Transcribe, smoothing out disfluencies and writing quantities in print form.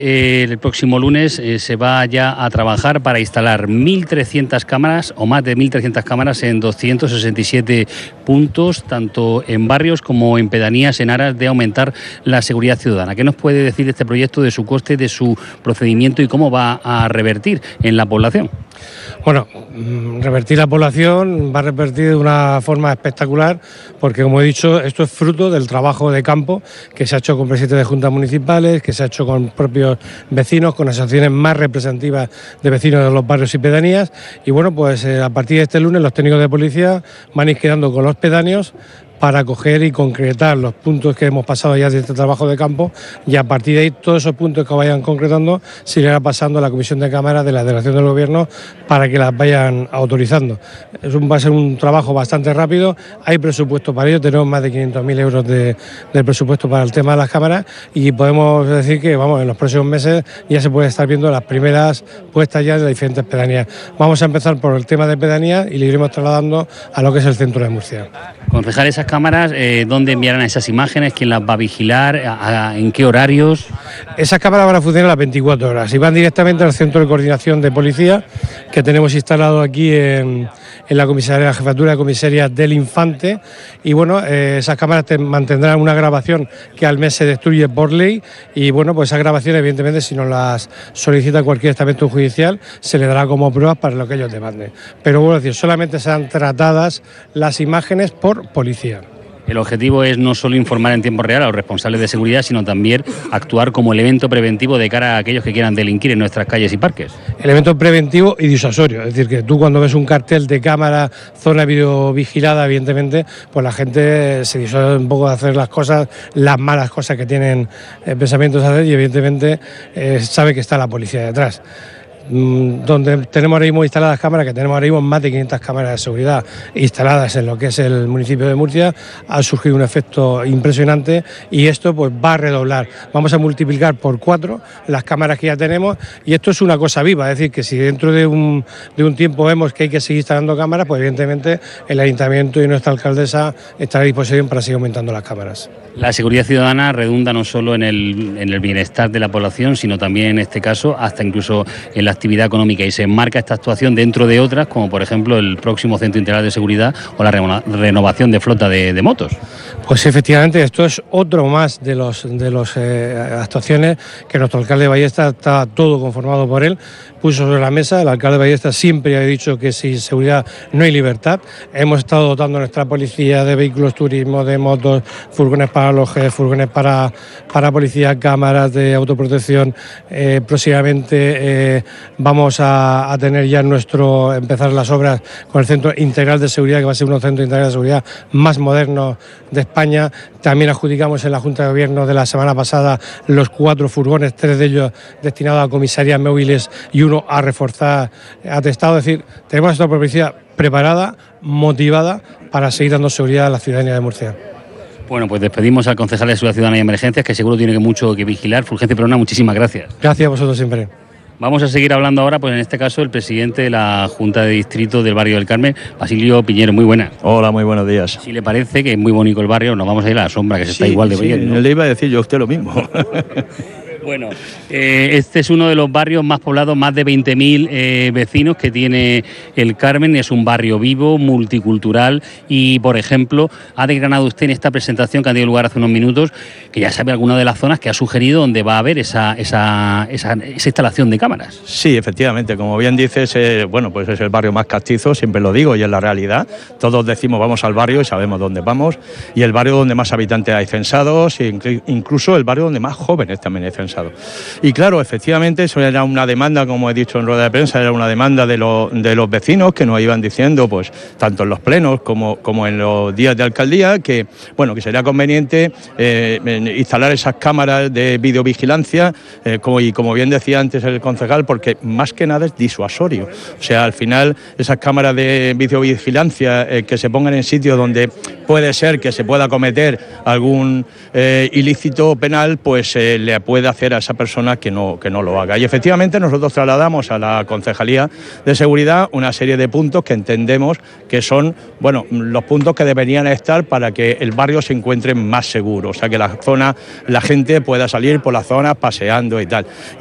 El próximo lunes se va ya a trabajar para instalar 1.300 cámaras o más de 1.300 cámaras en 267 puntos, tanto en barrios como en pedanías, en aras de aumentar la seguridad ciudadana. ¿Qué nos puede decir de este proyecto, de su coste, de su procedimiento y cómo va a revertir en la población? Bueno, revertir la población va a revertir de una forma espectacular porque, como he dicho, esto es fruto del trabajo de campo que se ha hecho con presidentes de juntas municipales, que se ha hecho con propios vecinos, con asociaciones más representativas de vecinos de los barrios y pedanías. Y bueno, pues a partir de este lunes los técnicos de policía van a ir quedando con los pedáneos para coger y concretar los puntos que hemos pasado ya de este trabajo de campo, y a partir de ahí todos esos puntos que vayan concretando se irá pasando a la Comisión de Cámaras de la Delegación del Gobierno para que las vayan autorizando. Va a ser un trabajo bastante rápido, hay presupuesto para ello, tenemos más de 500.000 euros de presupuesto para el tema de las cámaras y podemos decir que en los próximos meses ya se puede estar viendo las primeras puestas ya de las diferentes pedanías. Vamos a empezar por el tema de pedanías y le iremos trasladando a lo que es el centro de Murcia. Concejal, esas cámaras, ¿dónde enviarán esas imágenes? ¿Quién las va a vigilar? ¿En qué horarios? Esas cámaras van a funcionar las 24 horas y van directamente al centro de coordinación de policía que tenemos instalado aquí en la comisaría, la jefatura de comisaría del Infante. Y bueno, esas cámaras mantendrán una grabación que al mes se destruye por ley y bueno, pues esas grabaciones, evidentemente, si nos las solicita cualquier estamento judicial, se le dará como pruebas para lo que ellos demanden. Pero bueno, es decir, solamente serán tratadas las imágenes por policía. El objetivo es no solo informar en tiempo real a los responsables de seguridad, sino también actuar como elemento preventivo de cara a aquellos que quieran delinquir en nuestras calles y parques. Elemento preventivo y disuasorio, es decir, que tú cuando ves un cartel de cámara, zona videovigilada, evidentemente, pues la gente se disuade un poco de hacer las cosas, las malas cosas que tienen pensamientos de hacer y evidentemente sabe que está la policía detrás. Donde tenemos ahora mismo instaladas cámaras, que tenemos ahora mismo más de 500 cámaras de seguridad instaladas en lo que es el municipio de Murcia, ha surgido un efecto impresionante y esto pues va a redoblar. Vamos a multiplicar por 4 las cámaras que ya tenemos y esto es una cosa viva, es decir, que si dentro de un tiempo vemos que hay que seguir instalando cámaras, pues evidentemente el ayuntamiento y nuestra alcaldesa estará a disposición para seguir aumentando las cámaras. La seguridad ciudadana redunda no solo en el bienestar de la población, sino también en este caso hasta incluso en la actividad económica, y se enmarca esta actuación dentro de otras, como por ejemplo el próximo Centro Integral de Seguridad o la renovación de flota de motos. Pues efectivamente, esto es otro más de las actuaciones que nuestro alcalde de Ballesta, está todo conformado por él, puso sobre la mesa. El alcalde de Ballesta siempre ha dicho que sin seguridad no hay libertad. Hemos estado dotando a nuestra policía de vehículos turismo, de motos, furgones para alojes, furgones para policía, cámaras de autoprotección. Próximamente vamos a tener ya empezar las obras con el Centro Integral de Seguridad, que va a ser uno de los centros integrales de seguridad más modernos de España. También adjudicamos en la Junta de Gobierno de la semana pasada los 4 furgones, 3 de ellos destinados a comisarías móviles y uno a reforzar atestado. Es decir, tenemos a nuestra policía preparada, motivada para seguir dando seguridad a la ciudadanía de Murcia. Bueno, pues despedimos al concejal de Seguridad Ciudadana y Emergencias, que seguro tiene mucho que vigilar. Fulgencio Perona, muchísimas gracias. Gracias a vosotros siempre. Vamos a seguir hablando ahora, pues en este caso, el presidente de la Junta de Distrito del barrio del Carmen, Basilio Piñero. Muy buenas. Hola, muy buenos días. Si le parece que es muy bonito el barrio, nos vamos a ir a la sombra, que se está igual de bien, ¿no? Le iba a decir yo a usted lo mismo. Bueno, este es uno de los barrios más poblados, más de 20.000 vecinos que tiene el Carmen. Es un barrio vivo, multicultural y, por ejemplo, ha desgranado usted en esta presentación que ha tenido lugar hace unos minutos, que ya sabe alguna de las zonas que ha sugerido donde va a haber esa instalación de cámaras. Sí, efectivamente, como bien dices, pues es el barrio más castizo, siempre lo digo y es la realidad. Todos decimos vamos al barrio y sabemos dónde vamos, y el barrio donde más habitantes hay censados, incluso el barrio donde más jóvenes también hay censados. Y claro, efectivamente, eso era una demanda, como he dicho en rueda de prensa, era una demanda de los vecinos que nos iban diciendo, pues tanto en los plenos como en los días de alcaldía, que sería conveniente instalar esas cámaras de videovigilancia, como bien decía antes el concejal, porque más que nada es disuasorio. O sea, al final, esas cámaras de videovigilancia que se pongan en sitios donde puede ser que se pueda cometer algún ilícito penal, pues le puede hacer convencer a esa persona que no lo haga. Y efectivamente nosotros trasladamos a la Concejalía de Seguridad una serie de puntos que entendemos que son, bueno, los puntos que deberían estar para que el barrio se encuentre más seguro, o sea, que la gente pueda salir por las zonas paseando y tal.